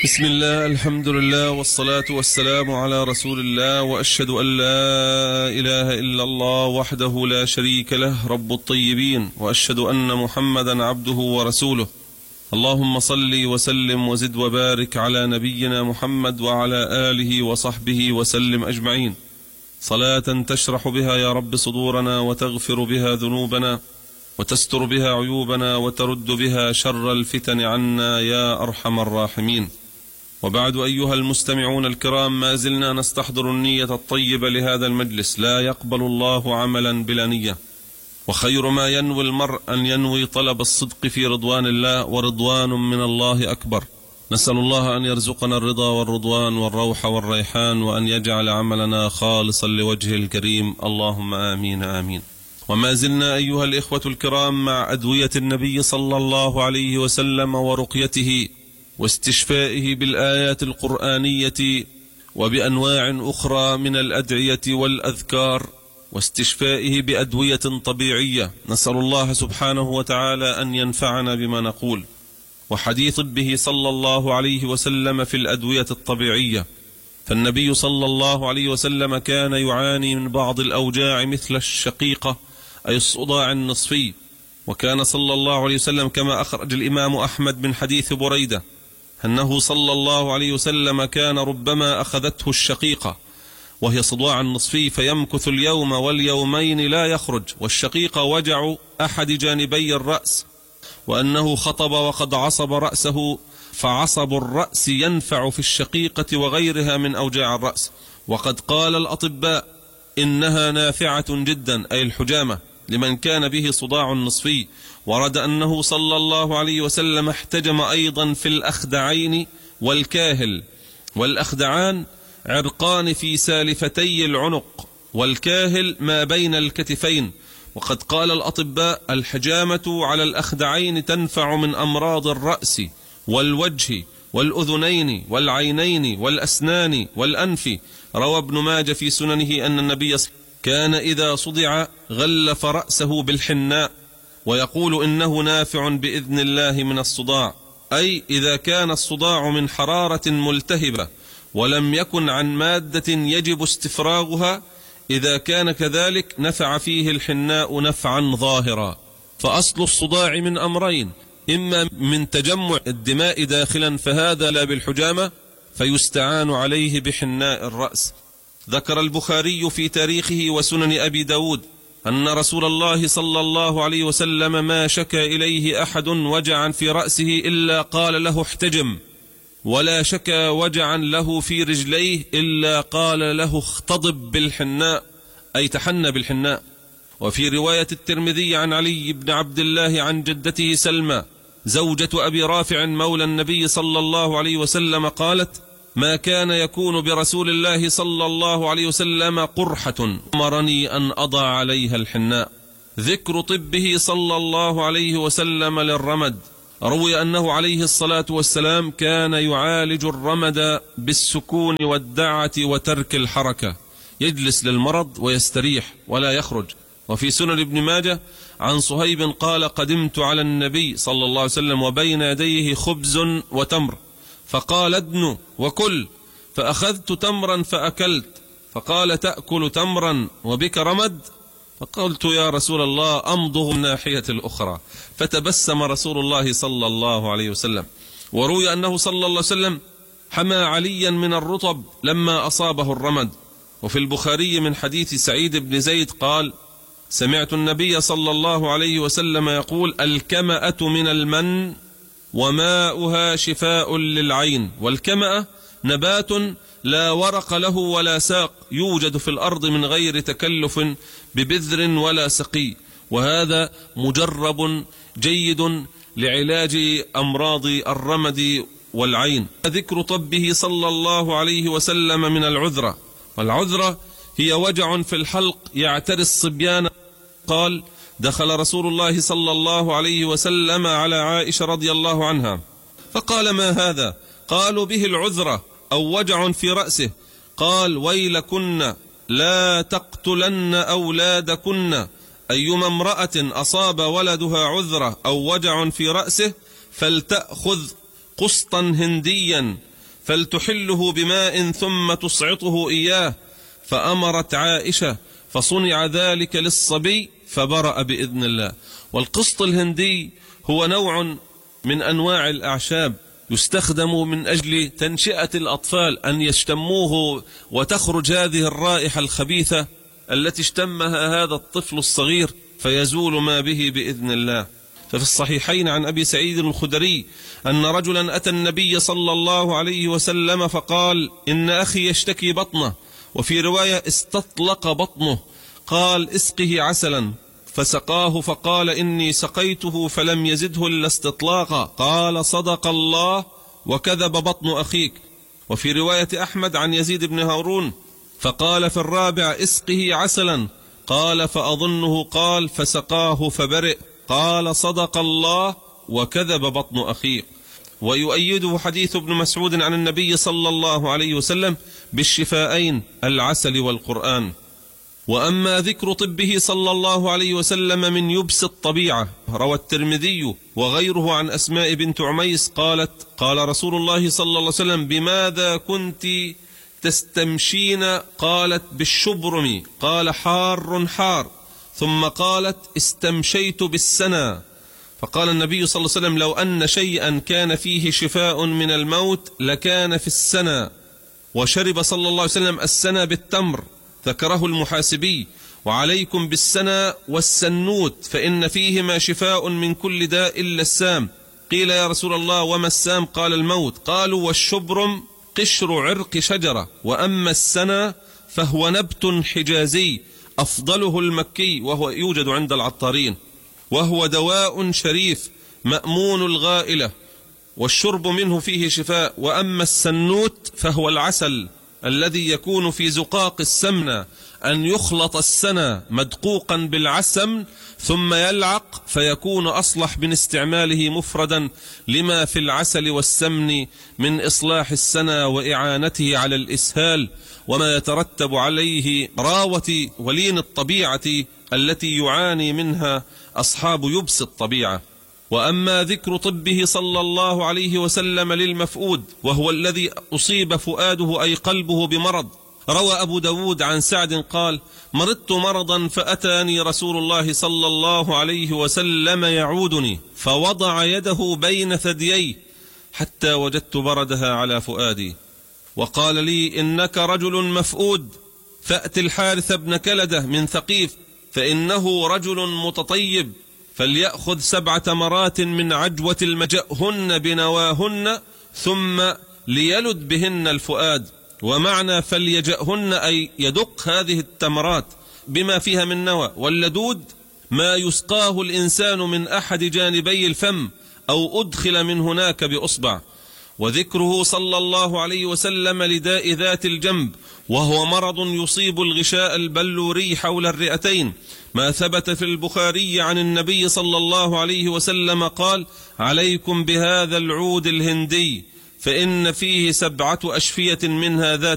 بسم الله، الحمد لله، والصلاة والسلام على رسول الله، وأشهد أن لا إله إلا الله وحده لا شريك له رب الطيبين، وأشهد أن محمدا عبده ورسوله. اللهم صل وسلم وزد وبارك على نبينا محمد وعلى آله وصحبه وسلم أجمعين، صلاة تشرح بها يا رب صدورنا، وتغفر بها ذنوبنا، وتستر بها عيوبنا، وترد بها شر الفتن عنا يا أرحم الراحمين. وبعد أيها المستمعون الكرام، ما زلنا نستحضر النية الطيبة لهذا المجلس. لا يقبل الله عملا بلا نية، وخير ما ينوي المرء أن ينوي طلب الصدق في رضوان الله، ورضوان من الله أكبر. نسأل الله أن يرزقنا الرضا والرضوان والروح والريحان، وأن يجعل عملنا خالصا لوجهه الكريم، اللهم آمين آمين. وما زلنا أيها الإخوة الكرام مع أدوية النبي صلى الله عليه وسلم ورقيته واستشفائه بالآيات القرآنية وبأنواع أخرى من الأدعية والأذكار، واستشفائه بأدوية طبيعية. نسأل الله سبحانه وتعالى أن ينفعنا بما نقول. وحديث به صلى الله عليه وسلم في الأدوية الطبيعية، فالنبي صلى الله عليه وسلم كان يعاني من بعض الأوجاع مثل الشقيقة أي الصداع النصفي، وكان صلى الله عليه وسلم كما أخرج الإمام أحمد من حديث بريدة أنه صلى الله عليه وسلم كان ربما أخذته الشقيقة وهي صداع النصفي فيمكث اليوم واليومين لا يخرج، والشقيقة وجع أحد جانبي الرأس، وأنه خطب وقد عصب رأسه، فعصب الرأس ينفع في الشقيقة وغيرها من أوجاع الرأس. وقد قال الأطباء إنها نافعة جدا أي الحجامة لمن كان به صداع نصفي. ورد أنه صلى الله عليه وسلم احتجم أيضا في الأخدعين والكاهل، والأخدعان عرقان في سالفتي العنق، والكاهل ما بين الكتفين. وقد قال الأطباء الحجامة على الأخدعين تنفع من أمراض الرأس والوجه والأذنين والعينين والأسنان والأنف. روى ابن ماجه في سننه أن النبي كان إذا صدع غلف رأسه بالحناء، ويقول إنه نافع بإذن الله من الصداع، أي إذا كان الصداع من حرارة ملتهبة ولم يكن عن مادة يجب استفراغها، إذا كان كذلك نفع فيه الحناء نفعا ظاهرا. فأصل الصداع من أمرين: إما من تجمع الدماء داخلا، فهذا لا بالحجامة، فيستعان عليه بحناء الرأس. ذكر البخاري في تاريخه وسنن أبي داود أن رسول الله صلى الله عليه وسلم ما شكى إليه أحد وجعا في رأسه إلا قال له احتجم، ولا شكى وجعا له في رجليه إلا قال له اختضب بالحناء أي تحنى بالحناء. وفي رواية الترمذي عن علي بن عبد الله عن جدته سلمى زوجة أبي رافع مولى النبي صلى الله عليه وسلم قالت: ما كان يكون برسول الله صلى الله عليه وسلم قرحة أمرني أن أضع عليها الحناء. ذكر طبه صلى الله عليه وسلم للرمد. روي أنه عليه الصلاة والسلام كان يعالج الرمد بالسكون والدعة وترك الحركة، يجلس للمرض ويستريح ولا يخرج. وفي سنن ابن ماجه عن صهيب قال: قدمت على النبي صلى الله عليه وسلم وبين يديه خبز وتمر، فقال: ادن وكل، فأخذت تمرا فأكلت، فقال: تأكل تمرا وبك رمد؟ فقلت: يا رسول الله أمضغ الناحية الأخرى، فتبسم رسول الله صلى الله عليه وسلم. وروي أنه صلى الله عليه وسلم حمى عليا من الرطب لما أصابه الرمد. وفي البخاري من حديث سعيد بن زيد قال: سمعت النبي صلى الله عليه وسلم يقول: الكمأة من المن وماؤها شفاء للعين. والكمأة نبات لا ورق له ولا ساق، يوجد في الأرض من غير تكلف ببذر ولا سقي، وهذا مجرب جيد لعلاج أمراض الرمد والعين. ذكر طبه صلى الله عليه وسلم من العذرة. والعذرة هي وجع في الحلق يعتري الصبيان. قال: دخل رسول الله صلى الله عليه وسلم على عائشة رضي الله عنها فقال: ما هذا؟ قالوا: به العذرة أو وجع في رأسه. قال: ويلكن لا تقتلن أولادكن، أيما امرأة أصاب ولدها عذرة أو وجع في رأسه فلتأخذ قسطا هنديا فلتحله بماء ثم تصعطه إياه. فأمرت عائشة فصنع ذلك للصبي فبرأ بإذن الله. والقسط الهندي هو نوع من أنواع الأعشاب يستخدم من أجل تنشئة الأطفال، أن يشتموه وتخرج هذه الرائحة الخبيثة التي اشتمها هذا الطفل الصغير فيزول ما به بإذن الله. ففي الصحيحين عن أبي سعيد الخدري أن رجلا أتى النبي صلى الله عليه وسلم فقال: إن أخي يشتكي بطنه، وفي رواية استطلق بطنه، قال: اسقه عسلا، فسقاه فقال: إني سقيته فلم يزده إلا استطلاقا. قال: صدق الله وكذب بطن أخيك. وفي رواية أحمد عن يزيد بن هارون فقال في الرابع: اسقه عسلا، قال: فأظنه قال فسقاه فبرئ. قال: صدق الله وكذب بطن أخيك. ويؤيده حديث ابن مسعود عن النبي صلى الله عليه وسلم بالشفاءين العسل والقرآن. وأما ذكر طبه صلى الله عليه وسلم من يبس الطبيعة، روى الترمذي وغيره عن أسماء بنت عميس قالت: قال رسول الله صلى الله عليه وسلم: بماذا كنت تستمشين؟ قالت: بالشبرم. قال: حار حار. ثم قالت: استمشيت بالسنى. فقال النبي صلى الله عليه وسلم: لو أن شيئا كان فيه شفاء من الموت لكان في السنى. وشرب صلى الله عليه وسلم السنى بالتمر، ذكره المحاسبي: وعليكم بالسنى والسنوت فإن فيهما شفاء من كل داء إلا السام. قيل: يا رسول الله وما السام؟ قال: الموت. قالوا: والشبرم قشر عرق شجرة، وأما السنى فهو نبت حجازي أفضله المكي، وهو يوجد عند العطارين، وهو دواء شريف مأمون الغائلة، والشرب منه فيه شفاء. وأما السنوت فهو العسل الذي يكون في زقاق السمنة، أن يخلط السنة مدقوقا بالعسل ثم يلعق فيكون أصلح من استعماله مفردا، لما في العسل والسمن من إصلاح السنة وإعانته على الإسهال، وما يترتب عليه راوة ولين الطبيعة التي يعاني منها أصحاب يبس الطبيعة. وأما ذكر طبه صلى الله عليه وسلم للمفؤود، وهو الذي أصيب فؤاده أي قلبه بمرض، روى أبو داود عن سعد قال: مرضت مرضا فأتاني رسول الله صلى الله عليه وسلم يعودني، فوضع يده بين ثدييه حتى وجدت بردها على فؤادي، وقال لي: إنك رجل مفؤود، فأت الحارث بن كلدة من ثقيف فإنه رجل متطيب، فليأخذ 7 تمرات من عجوة المجأهن بنواهن ثم ليلد بهن الفؤاد. ومعنى فليجأهن أي يدق هذه التمرات بما فيها من نوى، واللدود ما يسقاه الإنسان من أحد جانبي الفم أو أدخل من هناك بأصبع. وذكره صلى الله عليه وسلم لداء ذات الجنب، وهو مرض يصيب الغشاء البلوري حول الرئتين، ما ثبت في البخاري عن النبي صلى الله عليه وسلم قال: عليكم بهذا العود الهندي فإن فيه 7 أشفية منها ذات